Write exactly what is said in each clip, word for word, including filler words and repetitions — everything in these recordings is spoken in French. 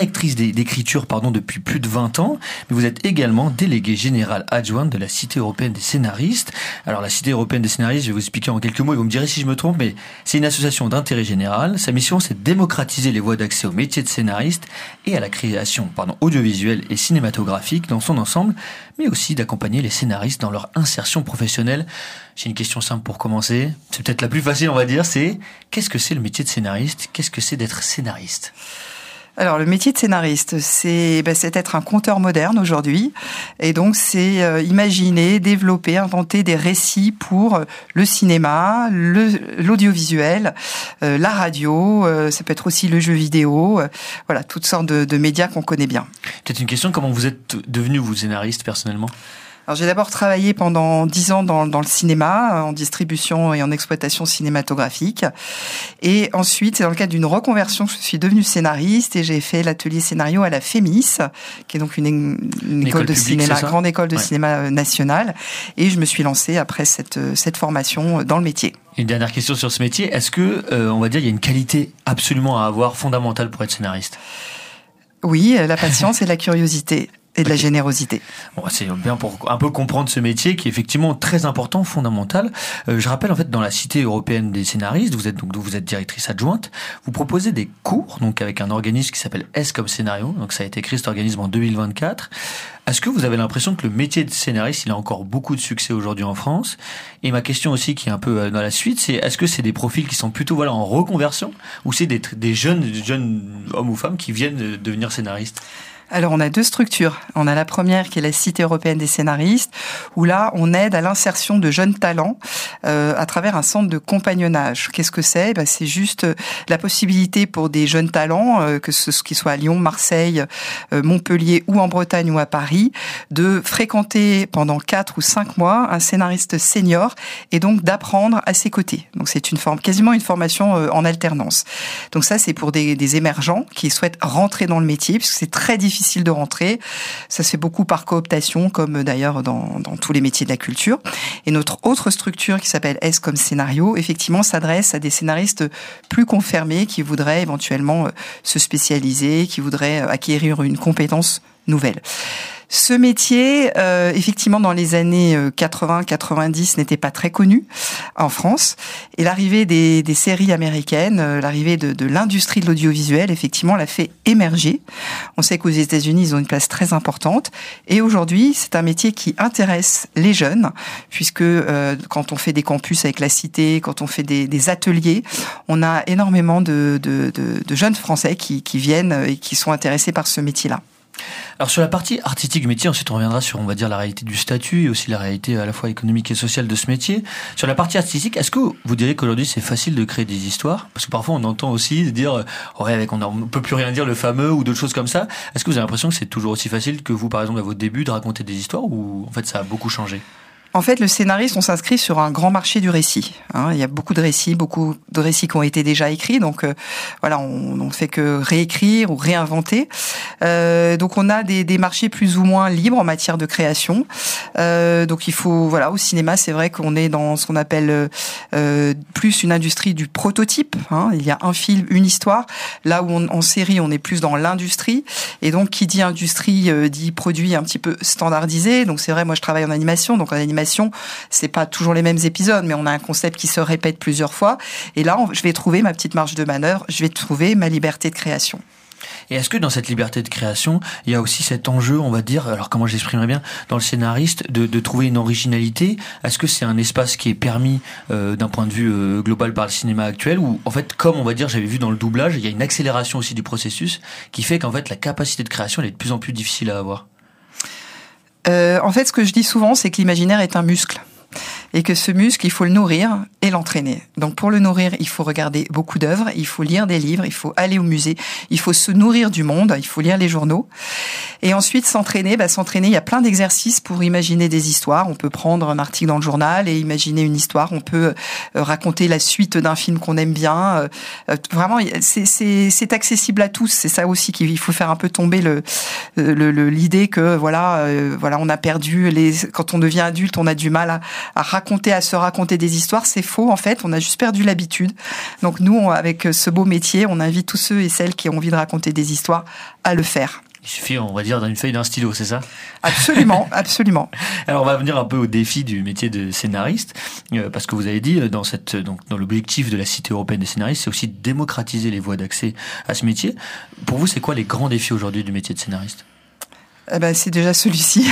Actrice d'écriture pardon, depuis plus de vingt ans, mais vous êtes également déléguée générale adjointe de la Cité européenne des scénaristes. Alors la Cité européenne des scénaristes, je vais vous expliquer en quelques mots et vous me direz si je me trompe, mais c'est une association d'intérêt général. Sa mission, c'est de démocratiser les voies d'accès au métier de scénariste et à la création pardon, audiovisuelle et cinématographique dans son ensemble, mais aussi d'accompagner les scénaristes dans leur insertion professionnelle. J'ai une question simple pour commencer, c'est peut-être la plus facile on va dire, c'est qu'est-ce que c'est le métier de scénariste ? Qu'est-ce que c'est d'être scénariste ? Alors, le métier de scénariste, c'est, ben, c'est être un conteur moderne aujourd'hui. Et donc, c'est euh, imaginer, développer, inventer des récits pour le cinéma, le, l'audiovisuel, euh, la radio, euh, ça peut être aussi le jeu vidéo, euh, voilà, toutes sortes de, de médias qu'on connaît bien. Peut-être une question, comment vous êtes devenu, vous, scénariste, personnellement ? Alors, j'ai d'abord travaillé pendant dix ans dans, dans le cinéma, en distribution et en exploitation cinématographique. Et ensuite, c'est dans le cadre d'une reconversion que je suis devenue scénariste et j'ai fait l'atelier scénario à la FEMIS, qui est donc une, une, une école, école de publique, cinéma, grande école de ouais. cinéma nationale. Et je me suis lancée après cette, cette formation dans le métier. Une dernière question sur ce métier. Est-ce que, euh, on va dire, il y a une qualité absolument à avoir, fondamentale pour être scénariste ? Oui, la patience et la curiosité. Et de okay. la générosité. Bon, c'est bien pour un peu comprendre ce métier qui est effectivement très important, fondamental. Euh, je rappelle en fait dans la Cité européenne des scénaristes, vous êtes donc vous êtes directrice adjointe, vous proposez des cours donc avec un organisme qui s'appelle S comme scénario. Donc ça a été créé cet organisme en deux mille vingt-quatre. Est-ce que vous avez l'impression que le métier de scénariste, il a encore beaucoup de succès aujourd'hui en France ? Et ma question aussi qui est un peu dans la suite, c'est est-ce que c'est des profils qui sont plutôt voilà en reconversion ou c'est des des jeunes jeunes hommes ou femmes qui viennent devenir scénaristes ? Alors, on a deux structures. On a la première qui est la Cité européenne des scénaristes, où là, on aide à l'insertion de jeunes talents euh, à travers un centre de compagnonnage. Qu'est-ce que c'est ? Ben, c'est juste la possibilité pour des jeunes talents, euh, que ce qu'ils soient à Lyon, Marseille, euh, Montpellier ou en Bretagne ou à Paris, de fréquenter pendant quatre ou cinq mois un scénariste senior et donc d'apprendre à ses côtés. Donc, c'est une forme, quasiment une formation euh, en alternance. Donc ça, c'est pour des, des émergents qui souhaitent rentrer dans le métier, puisque c'est très difficile difficile de rentrer. Ça se fait beaucoup par cooptation, comme d'ailleurs dans, dans tous les métiers de la culture. Et notre autre structure qui s'appelle S comme scénario, effectivement, s'adresse à des scénaristes plus confirmés qui voudraient éventuellement se spécialiser, qui voudraient acquérir une compétence nouvelle. Ce métier, euh, effectivement, dans les années quatre-vingts quatre-vingt-dix, n'était pas très connu en France. Et l'arrivée des, des séries américaines, euh, l'arrivée de, de l'industrie de l'audiovisuel, effectivement, l'a fait émerger. On sait qu'aux États-Unis, ils ont une place très importante. Et aujourd'hui, c'est un métier qui intéresse les jeunes, puisque euh, quand on fait des campus avec la Cité, quand on fait des, des ateliers, on a énormément de, de, de, de jeunes Français qui, qui viennent et qui sont intéressés par ce métier-là. Alors sur la partie artistique du métier, ensuite on reviendra sur on va dire la réalité du statut et aussi la réalité à la fois économique et sociale de ce métier. Sur la partie artistique, est-ce que vous diriez qu'aujourd'hui c'est facile de créer des histoires ? Parce que parfois on entend aussi dire oh, ouais, avec on ne peut plus rien dire le fameux ou d'autres choses comme ça. Est-ce que vous avez l'impression que c'est toujours aussi facile que vous par exemple à vos débuts de raconter des histoires ou en fait ça a beaucoup changé ? En fait, le scénariste, on s'inscrit sur un grand marché du récit. Hein, il y a beaucoup de récits, beaucoup de récits qui ont été déjà écrits. Donc, euh, voilà, on ne fait que réécrire ou réinventer. Euh, donc, on a des, des marchés plus ou moins libres en matière de création. Euh, donc, il faut, voilà, au cinéma, c'est vrai qu'on est dans ce qu'on appelle euh, plus une industrie du prototype. Hein, il y a un film, une histoire. Là où on, en série, on est plus dans l'industrie. Et donc, qui dit industrie euh, dit produit un petit peu standardisé. Donc, c'est vrai, moi, je travaille en animation. Donc, en animation, c'est pas toujours les mêmes épisodes, mais on a un concept qui se répète plusieurs fois. Et là, je vais trouver ma petite marge de manœuvre, je vais trouver ma liberté de création. Et est-ce que dans cette liberté de création, il y a aussi cet enjeu, on va dire, alors comment j'exprimerais bien, dans le scénariste, de, de trouver une originalité ? Est-ce que c'est un espace qui est permis euh, d'un point de vue euh, global par le cinéma actuel ? Ou en fait, comme on va dire, j'avais vu dans le doublage, il y a une accélération aussi du processus qui fait qu'en fait, la capacité de création, elle est de plus en plus difficile à avoir ? Euh, en fait, ce que je dis souvent, c'est que l'imaginaire est un muscle. Et que ce muscle, il faut le nourrir et l'entraîner. Donc pour le nourrir, il faut regarder beaucoup d'œuvres, il faut lire des livres, il faut aller au musée, il faut se nourrir du monde, il faut lire les journaux. Et ensuite s'entraîner, bah, s'entraîner, il y a plein d'exercices pour imaginer des histoires. On peut prendre un article dans le journal et imaginer une histoire. On peut euh, raconter la suite d'un film qu'on aime bien. Euh, vraiment, c'est, c'est, c'est accessible à tous. C'est ça aussi qu'il faut faire un peu tomber le, le, le l'idée que voilà, euh, voilà, on a perdu les. Quand on devient adulte, on a du mal à, à raconter raconter, à se raconter des histoires, c'est faux en fait. On a juste perdu l'habitude. Donc nous, on, avec ce beau métier, on invite tous ceux et celles qui ont envie de raconter des histoires à le faire. Il suffit, on va dire, d'une feuille, d'un stylo, c'est ça ? Absolument, absolument. Alors, on va venir un peu au défi du métier de scénariste, euh, parce que vous avez dit, dans cette, donc, dans l'objectif de la Cité européenne des scénaristes, c'est aussi de démocratiser les voies d'accès à ce métier. Pour vous, c'est quoi les grands défis aujourd'hui du métier de scénariste ? Eh ben, c'est déjà celui-ci.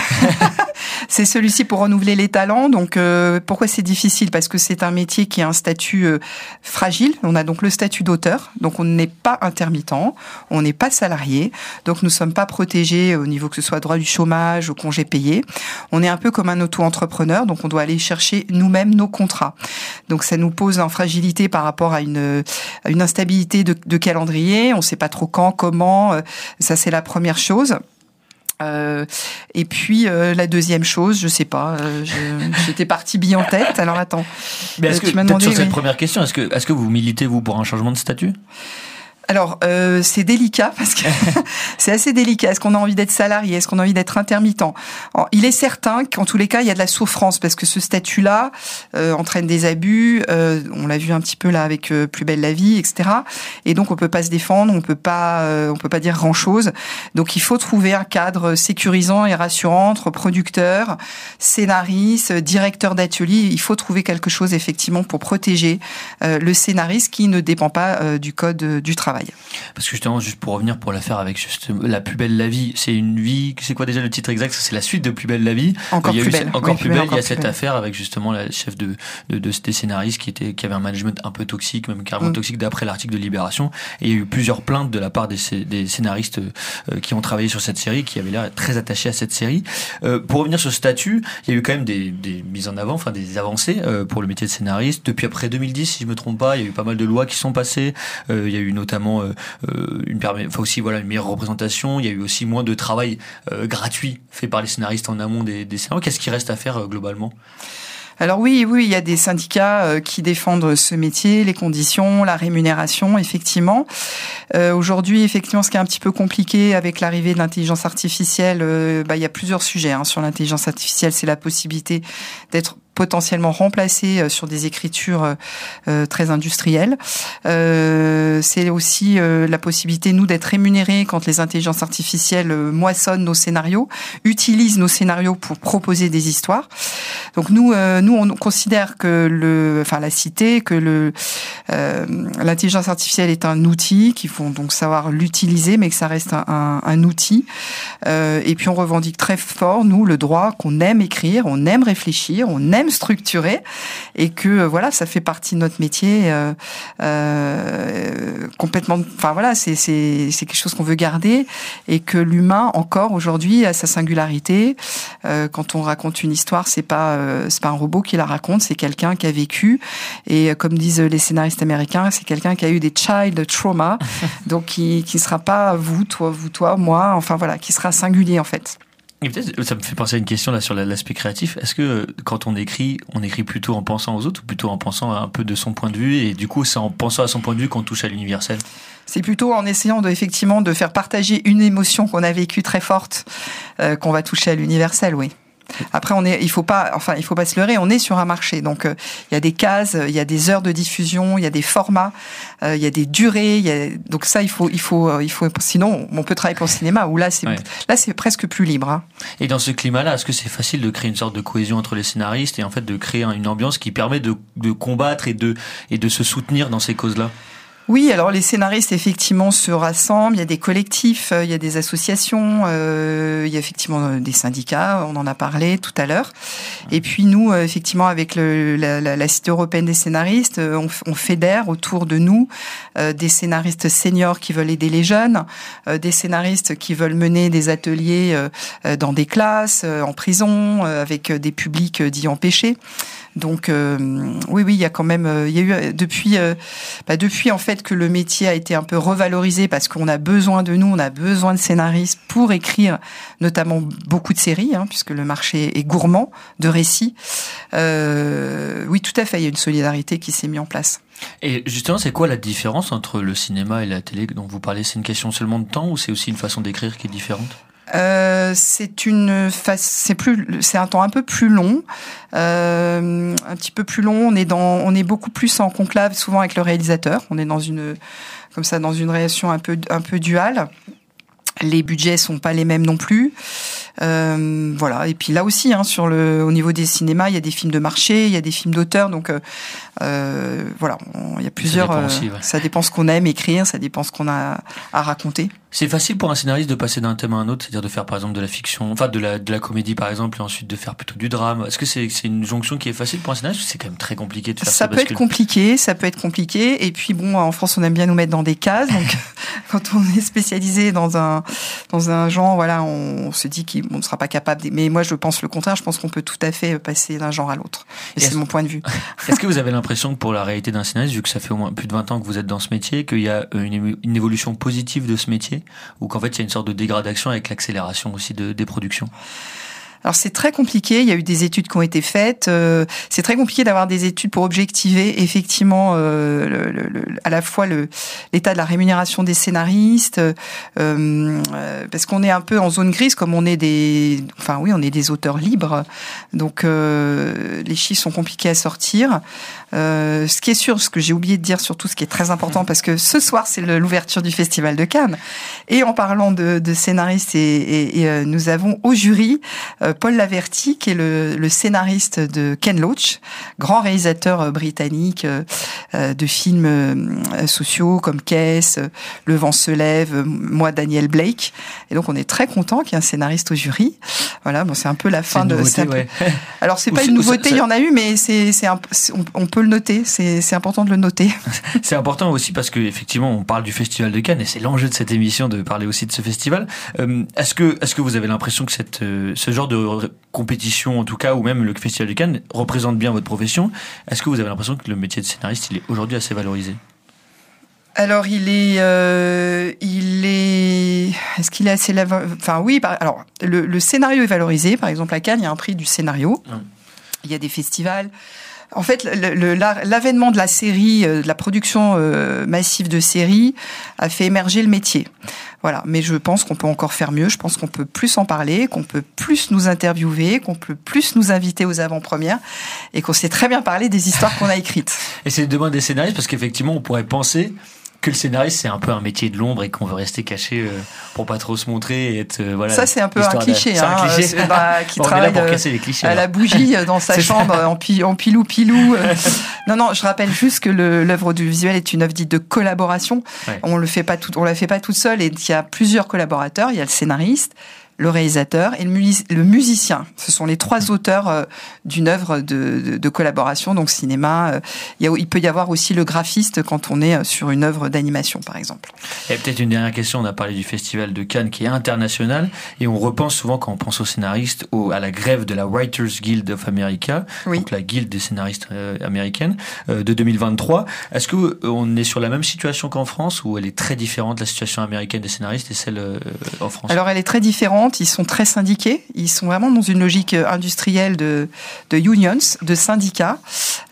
C'est celui-ci pour renouveler les talents. Donc, euh, pourquoi c'est difficile ? Parce que c'est un métier qui a un statut euh, fragile. On a donc le statut d'auteur. Donc, on n'est pas intermittent. On n'est pas salarié. Donc, nous ne sommes pas protégés au niveau que ce soit droit du chômage ou congé payé. On est un peu comme un auto-entrepreneur. Donc, on doit aller chercher nous-mêmes nos contrats. Donc, ça nous pose en fragilité par rapport à une, à une instabilité de, de calendrier. On ne sait pas trop quand, comment. Ça, c'est la première chose. Euh, et puis euh, la deuxième chose, je sais pas, euh, je, j'étais partie bille en tête. Alors attends. Mais est-ce que, tu m'as peut-être demandé, sur cette oui. première question, est-ce que, est-ce que vous militez vous pour un changement de statut ? Alors, euh, c'est délicat parce que c'est assez délicat. Est-ce qu'on a envie d'être salarié ? Est-ce qu'on a envie d'être intermittent ? Alors, il est certain qu'en tous les cas, il y a de la souffrance parce que ce statut-là euh, entraîne des abus. Euh, on l'a vu un petit peu là avec euh, Plus belle la vie, et cetera. Et donc, on peut pas se défendre, on peut pas, euh, on peut pas dire grand-chose. Donc, il faut trouver un cadre sécurisant et rassurant entre producteurs, scénaristes, directeurs d'atelier. Il faut trouver quelque chose effectivement pour protéger euh, le scénariste qui ne dépend pas euh, du code euh, du travail. Parce que justement, juste pour revenir pour l'affaire avec juste La plus belle la vie, c'est une vie, c'est quoi déjà le titre exact ? C'est la suite de Plus belle la vie. Encore il y a plus eu, belle. Encore Oui, plus belle. Il y a cette belle. affaire avec justement la chef de, de, de des scénaristes qui était, qui avait un management un peu toxique, même carrément mm. toxique d'après l'article de Libération. Et il y a eu plusieurs plaintes de la part des, des scénaristes euh, qui ont travaillé sur cette série, qui avaient l'air très attachés à cette série. Euh, pour revenir sur ce statut, il y a eu quand même des, des mises en avant, enfin des avancées euh, pour le métier de scénariste. Depuis après deux mille dix, si je me trompe pas, il y a eu pas mal de lois qui sont passées. Euh, il y a eu notamment euh, euh, une permet, enfin aussi voilà une meilleure représentation. Il y a eu aussi moins de travail euh, gratuit fait par les scénaristes en amont des, des scénarios. Qu'est-ce qui reste à faire euh, globalement ? Alors oui, oui, il y a des syndicats euh, qui défendent ce métier, les conditions, la rémunération, effectivement. Euh, aujourd'hui, effectivement, ce qui est un petit peu compliqué avec l'arrivée de l'intelligence artificielle, euh, bah, il y a plusieurs sujets hein, sur l'intelligence artificielle. C'est la possibilité d'être potentiellement remplacé sur des écritures euh, très industrielles. Euh, c'est aussi euh, la possibilité, nous, d'être rémunérés quand les intelligences artificielles euh, moissonnent nos scénarios, utilisent nos scénarios pour proposer des histoires. Donc nous, euh, nous, on considère que le, enfin la cité, que le euh, l'intelligence artificielle est un outil qu'il faut donc savoir l'utiliser, mais que ça reste un, un, un outil. Euh, et puis on revendique très fort, nous, le droit qu'on aime écrire, on aime réfléchir, on aime structuré et que voilà, ça fait partie de notre métier euh, euh, complètement. Enfin voilà, c'est c'est c'est quelque chose qu'on veut garder et que l'humain encore aujourd'hui a sa singularité. Euh, quand on raconte une histoire, c'est pas euh, c'est pas un robot qui la raconte, c'est quelqu'un qui a vécu et comme disent les scénaristes américains, c'est quelqu'un qui a eu des child trauma, donc qui qui sera pas vous, toi, vous, toi, moi, enfin voilà, qui sera singulier en fait. Et peut-être, ça me fait penser à une question là sur l'aspect créatif. Est-ce que quand on écrit, on écrit plutôt en pensant aux autres ou plutôt en pensant un peu de son point de vue et du coup c'est en pensant à son point de vue qu'on touche à l'universel ? C'est plutôt en essayant de, effectivement de faire partager une émotion qu'on a vécue très forte euh, qu'on va toucher à l'universel, oui. Après, on est, il faut pas, enfin, il faut pas se leurrer. On est sur un marché, donc il euh, y a des cases, il y a des heures de diffusion, il y a des formats, il euh, y a des durées. Y a, donc ça, il faut, il faut, euh, il faut. Sinon, on peut travailler pour le cinéma où là, c'est, ouais. là, c'est presque plus libre. Hein. Et dans ce climat-là, est-ce que c'est facile de créer une sorte de cohésion entre les scénaristes et en fait de créer une ambiance qui permet de, de combattre et de, et de se soutenir dans ces causes-là ? Oui, alors les scénaristes effectivement se rassemblent, il y a des collectifs, il y a des associations, euh, il y a effectivement des syndicats, on en a parlé tout à l'heure. Et puis nous, effectivement, avec le, la, la, la Cité européenne des scénaristes, on, on fédère autour de nous euh, des scénaristes seniors qui veulent aider les jeunes, euh, des scénaristes qui veulent mener des ateliers euh, dans des classes, euh, en prison, euh, avec des publics dits empêchés. Donc euh, oui, oui, il y a quand même, euh, il y a eu depuis, euh, bah, depuis en fait que le métier a été un peu revalorisé parce qu'on a besoin de nous, on a besoin de scénaristes pour écrire, notamment beaucoup de séries, hein, puisque le marché est gourmand de récits. Euh, oui, tout à fait, il y a une solidarité qui s'est mise en place. Et justement, c'est quoi la différence entre le cinéma et la télé dont vous parlez ? C'est une question seulement de temps ou c'est aussi une façon d'écrire qui est différente ? Euh, c'est une phase, c'est plus, c'est un temps un peu plus long, euh, un petit peu plus long. On est dans, on est beaucoup plus en conclave, souvent avec le réalisateur. On est dans une, comme ça, dans une relation un peu, un peu duale. Les budgets sont pas les mêmes non plus. Euh, voilà. Et puis là aussi, hein, sur le, au niveau des cinémas, il y a des films de marché, il y a des films d'auteur. Donc euh, euh, voilà, il y a plusieurs. Ça dépend, aussi, ouais. euh, ça dépend ce qu'on aime écrire, ça dépend ce qu'on a à raconter. C'est facile pour un scénariste de passer d'un thème à un autre, c'est-à-dire de faire par exemple de la fiction, enfin de la de la comédie par exemple, et ensuite de faire plutôt du drame. Est-ce que c'est c'est une jonction qui est facile pour un scénariste ou c'est quand même très compliqué de faire ça? Ça peut être compliqué, ça peut être compliqué. Et puis bon, en France, on aime bien nous mettre dans des cases. Donc quand on est spécialisé dans un dans un genre, voilà, on, on se dit qu'on ne sera pas capable. De... Mais moi, je pense le contraire. Je pense qu'on peut tout à fait passer d'un genre à l'autre. Et, et c'est mon point de vue. Est-ce que vous avez l'impression que pour la réalité d'un scénariste, vu que ça fait au moins plus de vingt ans que vous êtes dans ce métier, qu'il y a une, une évolution positive de ce métier, ou qu'en fait il y a une sorte de dégradation avec l'accélération aussi de, des productions? Alors c'est très compliqué, il y a eu des études qui ont été faites, euh, c'est très compliqué d'avoir des études pour objectiver effectivement euh, le, le, le, à la fois le, l'état de la rémunération des scénaristes, euh, euh, parce qu'on est un peu en zone grise comme on est des, enfin oui, on est des auteurs libres, donc euh, les chiffres sont compliqués à sortir. Euh, ce qui est sûr, ce que j'ai oublié de dire surtout, ce qui est très important, parce que ce soir c'est le, l'ouverture du Festival de Cannes, et en parlant de, de scénaristes, et, et, et euh, nous avons au jury euh, Paul Laverty, qui est le, le scénariste de Ken Loach, grand réalisateur euh, britannique euh, de films euh, sociaux comme Caisse, euh, Le vent se lève, euh, moi Daniel Blake, et donc on est très content qu'il y ait un scénariste au jury. Voilà, bon c'est un peu la fin de. Nouveauté, peu... ouais. Alors c'est pas une nouveauté, il y en a eu, mais c'est c'est un, on, on peut le noter, c'est c'est important de le noter. C'est important aussi parce que effectivement on parle du Festival de Cannes et c'est l'enjeu de cette émission de parler aussi de ce festival. Euh, est-ce que est-ce que vous avez l'impression que cette euh, ce genre de compétition en tout cas, ou même le Festival de Cannes représente bien votre profession? Est-ce que vous avez l'impression que le métier de scénariste il est aujourd'hui assez valorisé? Alors il est, euh, il est, est-ce qu'il est assez, lava... enfin oui. Par... Alors le, le scénario est valorisé. Par exemple à Cannes, il y a un prix du scénario. Hum. Il y a des festivals. En fait, le, le, l'avènement de la série, de la production euh, massive de séries, a fait émerger le métier. Voilà. Mais je pense qu'on peut encore faire mieux. Je pense qu'on peut plus en parler, qu'on peut plus nous interviewer, qu'on peut plus nous inviter aux avant-premières, et qu'on sait très bien parler des histoires qu'on a écrites. Et c'est le domaine des scénaristes, parce qu'effectivement, on pourrait penser que le scénariste c'est un peu un métier de l'ombre et qu'on veut rester caché euh, pour pas trop se montrer et être euh, voilà. Ça c'est un peu un cliché, c'est hein, un cliché. Euh, bah, qui bon, travaille pour casser les clichés, à la bougie dans sa chambre en, pi, en pilou pilou. Non non, je rappelle juste que le, l'œuvre audiovisuelle est une œuvre dite de collaboration. Ouais. On le fait pas tout, on la fait pas toute seule, et il y a plusieurs collaborateurs. Il y a le scénariste, le réalisateur et le, mus- le musicien. Ce sont les trois auteurs euh, d'une œuvre de, de, de collaboration, donc cinéma. Euh, il, y a, il peut y avoir aussi le graphiste quand on est sur une œuvre d'animation, par exemple. Et peut-être une dernière question, on a parlé du Festival de Cannes qui est international, et on repense souvent quand on pense aux scénaristes au, à la grève de la Writers Guild of America, oui. donc la guilde des scénaristes euh, américaines, euh, de deux mille vingt-trois. Est-ce qu'on est sur la même situation qu'en France, ou elle est très différente, la situation américaine des scénaristes et celle euh, en France? Alors elle est très différente. Ils sont très syndiqués. Ils sont vraiment dans une logique industrielle de, de unions, de syndicats.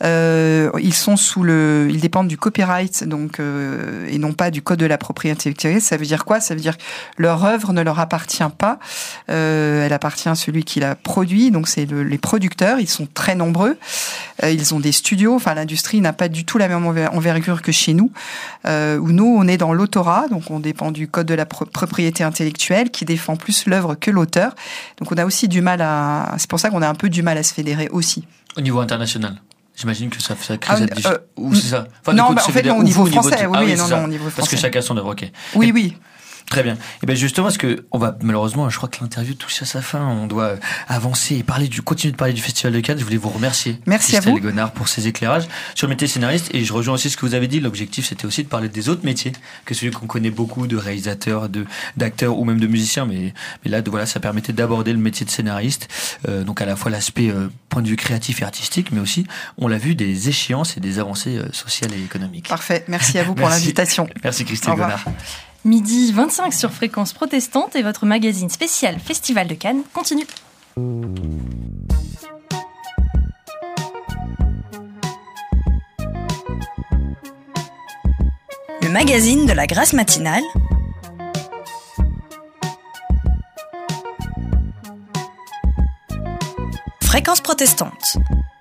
Euh, ils sont sous le, ils dépendent du copyright, donc euh, et non pas du code de la propriété intellectuelle. Ça veut dire quoi? Ça veut dire que leur œuvre ne leur appartient pas. Euh, elle appartient à celui qui l'a produit. Donc c'est le, les producteurs. Ils sont très nombreux. Euh, ils ont des studios. Enfin, l'industrie n'a pas du tout la même envergure que chez nous. Euh, où nous, on est dans l'autorat, donc on dépend du code de la pro- propriété intellectuelle qui défend plus l'œuvre que l'auteur. Donc on a aussi du mal à... C'est pour ça qu'on a un peu du mal à se fédérer aussi. Au niveau international, j'imagine que ça, ça crée ah, cette difficulté. Euh, ou c'est ça enfin, Non, bah, en fait, non, au niveau français. Au niveau de... Oui, ah, oui, non, non, non, au niveau français. Parce que chacun son œuvre, ok. Oui, Et... oui. Très bien. Et bien justement, parce que on va malheureusement, je crois que l'interview touche à sa fin. On doit avancer et parler du, continuer de parler du Festival de Cannes. Je voulais vous remercier, merci Christelle à vous, Gonard, pour ces éclairages sur le métier scénariste. Et je rejoins aussi ce que vous avez dit. L'objectif, c'était aussi de parler des autres métiers que celui qu'on connaît beaucoup, de réalisateurs, de d'acteurs ou même de musiciens. Mais mais là, de, voilà, ça permettait d'aborder le métier de scénariste. Euh, donc à la fois l'aspect euh, point de vue créatif et artistique, mais aussi, on l'a vu, des échéances et des avancées euh, sociales et économiques. Parfait. Merci à vous pour merci. l'invitation. Merci Christelle Gonard. Midi vingt-cinq sur Fréquence Protestante, et votre magazine spécial Festival de Cannes continue. Le magazine de la Grâce matinale, Fréquence protestante.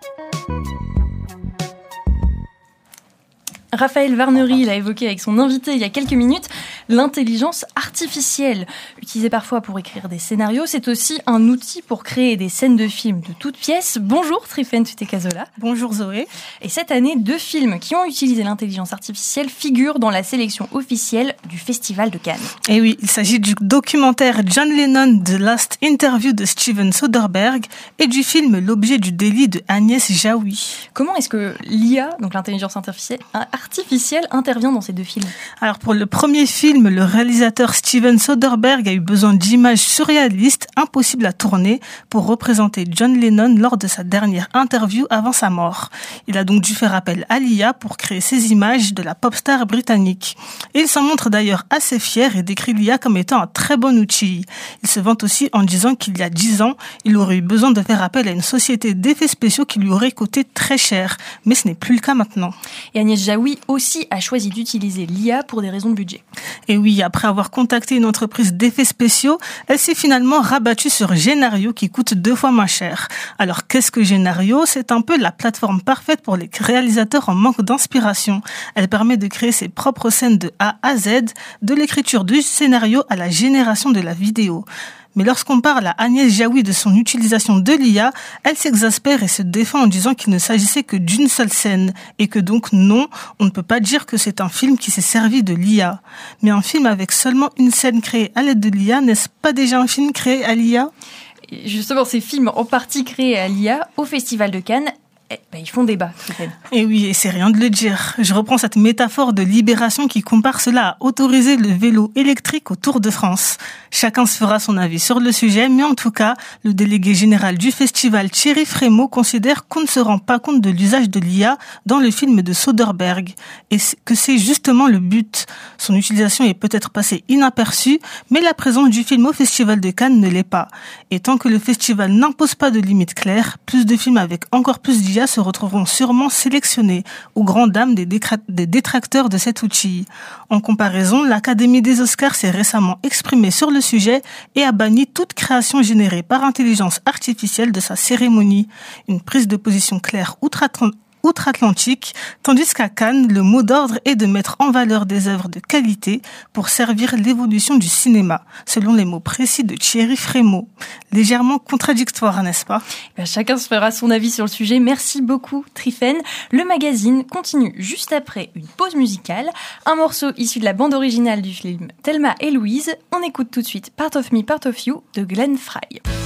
Raphaël Varnery l'a évoqué avec son invité il y a quelques minutes, l'intelligence artificielle. Utilisée parfois pour écrire des scénarios, c'est aussi un outil pour créer des scènes de films de toutes pièces. Bonjour Tryphène Tuté-Cazola. Bonjour Zoé. Et cette année, deux films qui ont utilisé l'intelligence artificielle figurent dans la sélection officielle du Festival de Cannes. Et oui, il s'agit du documentaire John Lennon, The Last Interview de Steven Soderbergh et du film L'objet du délit de Agnès Jaoui. Comment est-ce que l'I A, donc l'intelligence artificielle, artificielle intervient dans ces deux films? Alors pour le premier film, le réalisateur Steven Soderbergh a eu besoin d'images surréalistes, impossibles à tourner, pour représenter John Lennon lors de sa dernière interview avant sa mort. Il a donc dû faire appel à l'I A pour créer ces images de la pop star britannique. Et il s'en montre d'ailleurs assez fier et décrit l'I A comme étant un très bon outil. Il se vante aussi en disant qu'il y a dix ans, il aurait eu besoin de faire appel à une société d'effets spéciaux qui lui aurait coûté très cher. Mais ce n'est plus le cas maintenant. Et Agnès Jaoui aussi a choisi d'utiliser l'I A pour des raisons de budget. Et oui, après avoir contacté une entreprise d'effets spéciaux, elle s'est finalement rabattue sur Genario qui coûte deux fois moins cher. Alors qu'est-ce que Genario ? C'est un peu la plateforme parfaite pour les réalisateurs en manque d'inspiration. Elle permet de créer ses propres scènes de A à Z, de l'écriture du scénario à la génération de la vidéo. Mais lorsqu'on parle à Agnès Jaoui de son utilisation de l'I A, elle s'exaspère et se défend en disant qu'il ne s'agissait que d'une seule scène et que donc non, on ne peut pas dire que c'est un film qui s'est servi de l'I A. Mais un film avec seulement une scène créée à l'aide de l'I A, n'est-ce pas déjà un film créé à l'I A ? Justement, ces films en partie créés à l'I A au Festival de Cannes, eh ben, ils font débat. Et oui, et c'est rien de le dire. Je reprends cette métaphore de Libération qui compare cela à autoriser le vélo électrique au Tour de France. Chacun se fera son avis sur le sujet, mais en tout cas, le délégué général du festival, Thierry Frémaux, considère qu'on ne se rend pas compte de l'usage de l'I A dans le film de Soderbergh, et que c'est justement le but. Son utilisation est peut-être passée inaperçue, mais la présence du film au Festival de Cannes ne l'est pas. Et tant que le festival n'impose pas de limites claires, plus de films avec encore plus d'I A se retrouveront sûrement sélectionnés, aux grandes dames des, décra- des détracteurs de cet outil. En comparaison, l'Académie des Oscars s'est récemment exprimée sur le sujet et a banni toute création générée par intelligence artificielle de sa cérémonie. Une prise de position claire outre-Atlantique outre-Atlantique, tandis qu'à Cannes, le mot d'ordre est de mettre en valeur des œuvres de qualité pour servir l'évolution du cinéma, selon les mots précis de Thierry Frémaux. Légèrement contradictoire, n'est-ce pas ? Ben, chacun se fera son avis sur le sujet. Merci beaucoup, Tryphène. Le magazine continue juste après une pause musicale. Un morceau issu de la bande originale du film Thelma et Louise. On écoute tout de suite Part of Me, Part of You de Glenn Frey.